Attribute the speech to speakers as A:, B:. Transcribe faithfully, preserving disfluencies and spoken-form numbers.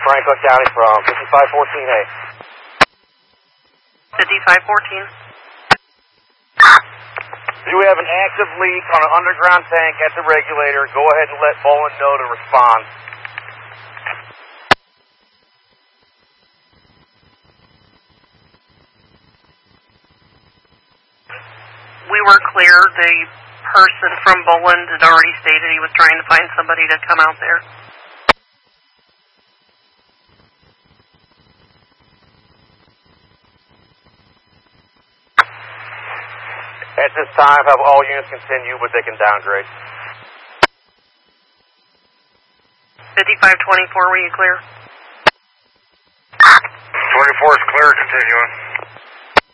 A: Franklin County from fifty-five fourteen A.
B: fifty-five fourteen.
A: Do we have an active leak on an underground tank at the regulator? Go ahead and let Bowen know to respond.
B: We were clear. The person from Boland had already stated he was trying to find somebody to come out there.
A: At this time, have all units continue, but they can downgrade.
B: fifty-five twenty-four, were you clear?
A: twenty-four is clear, continuing.